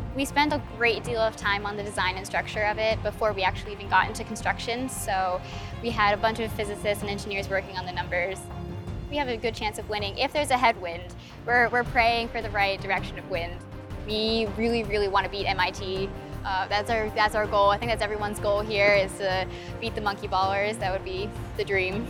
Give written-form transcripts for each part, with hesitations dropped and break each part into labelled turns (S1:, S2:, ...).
S1: We spent a great deal of time on the design and structure of it before we actually even got into construction, so we had a bunch of physicists and engineers working on the numbers. We have a good chance of winning. If there's a headwind, we're praying for the right direction of wind. We really, really want to beat MIT. That's our goal. I think that's everyone's goal here, is to beat the monkey ballers. That would be the dream.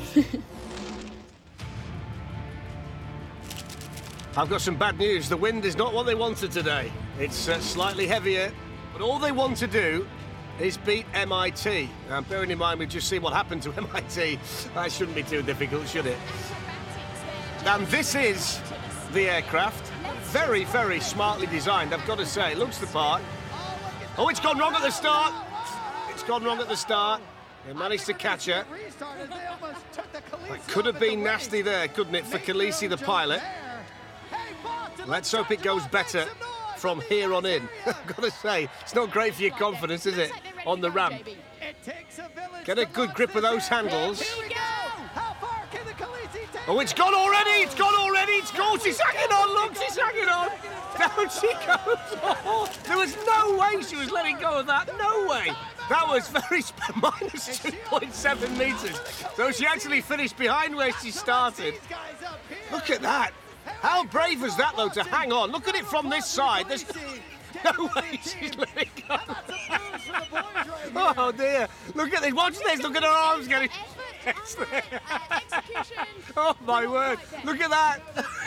S2: I've got some bad news. The wind is not what they wanted today. It's slightly heavier, but all they want to do is beat MIT. And bearing in mind we've just seen what happened to MIT, that shouldn't be too difficult, should it? And this is the aircraft. Very, very smartly designed, I've got to say. It looks the part. Oh, it's gone wrong at the start. It's gone wrong at the start. They managed to catch her. That could have been nasty there, couldn't it, for Khaleesi, the pilot? Let's hope it goes better from here on in. I've got to say, it's not great for your confidence, is it, on the ramp? Get a good grip of those handles. Oh, it's gone already! It's gone already! It's gone! She's hanging on! Look, she's hanging on! Down she goes! Oh, there was no way she was letting go of that. No way! That was very minus 2.7 metres. So she actually finished behind where she started. Look at that! How brave was that, though, to hang on? Look at it from this side. There's no way she's letting go. Oh, dear. Look at this. Watch this. Look at her arms getting... Oh, my word. Look at that.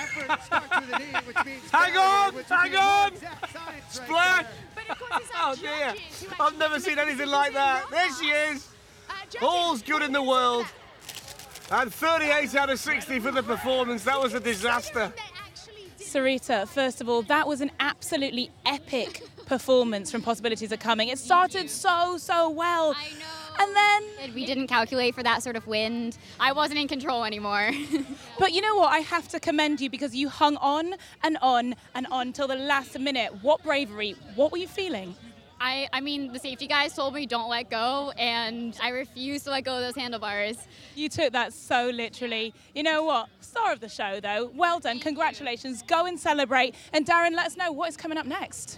S2: Hang on. Hang on. Splash. Oh, dear. I've never seen anything like that. There she is. All's good in the world. And 38 out of 60 for the performance. That was a disaster.
S3: Sarita, first of all, that was an absolutely epic performance from Possibilities Are Coming. It started so well.
S1: I know.
S3: And then...
S1: We didn't calculate for that sort of wind. I wasn't in control anymore.
S3: But you know what? I have to commend you because you hung on and on and on till the last minute. What bravery. What were you feeling?
S1: I mean, the safety guys told me don't let go, and I refused to let go of those handlebars.
S3: You took that so literally. You know what? Star of the show, though. Well done. Congratulations. Go and celebrate. And Darren, let us know what is coming up next.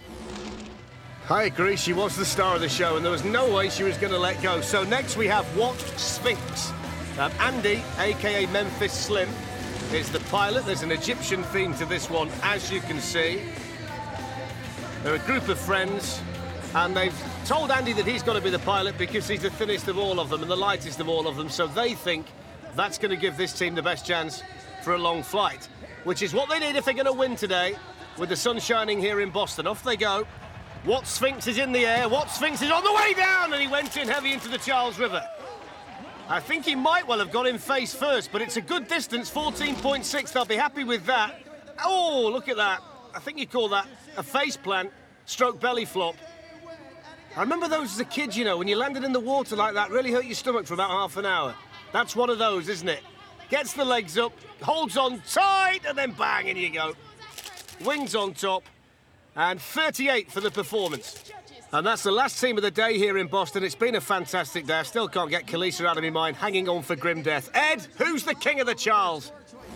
S2: I agree. She was the star of the show, and there was no way she was going to let go. So next we have What Sphinx. Andy, a.k.a. Memphis Slim, is the pilot. There's an Egyptian theme to this one, as you can see. They're a group of friends. And they've told Andy that he's got to be the pilot because he's the thinnest of all of them and the lightest of all of them. So they think that's going to give this team the best chance for a long flight, which is what they need if they're going to win today. With the sun shining here in Boston, off they go. What Sphinx is in the air. What Sphinx is on the way down, and he went in heavy into the Charles River. I think he might well have got in face first, but it's a good distance, 14.6. They'll be happy with that. Oh, look at that. I think you call that a face plant, stroke belly flop. I remember those as a kid, you know, when you landed in the water like that, really hurt your stomach for about half an hour. That's one of those, isn't it? Gets the legs up, holds on tight, and then bang, in you go. Wings on top, and 38 for the performance. And that's the last team of the day here in Boston. It's been a fantastic day. I still can't get Khaleesi out of my mind, hanging on for grim death. Ed, who's the king of the Charles?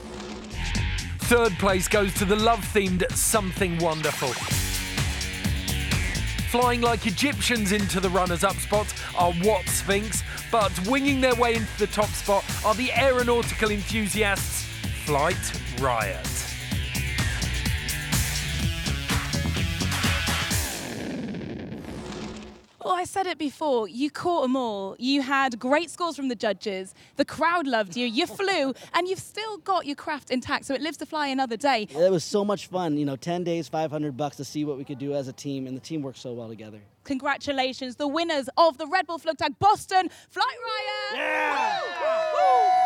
S4: Third place goes to the love-themed Something Wonderful. Flying like Egyptians into the runners-up spots are What Sphinx, but winging their way into the top spot are the aeronautical enthusiasts Flight Riot.
S3: Oh, I said it before, you caught them all. You had great scores from the judges, the crowd loved you, you flew, and you've still got your craft intact, so it lives to fly another day.
S5: It was so much fun, you know, 10 days, $500 to see what we could do as a team, and the team worked so well together.
S3: Congratulations, the winners of the Red Bull Flugtag Boston Flight Riot!
S2: Yeah!
S3: Woo! Woo!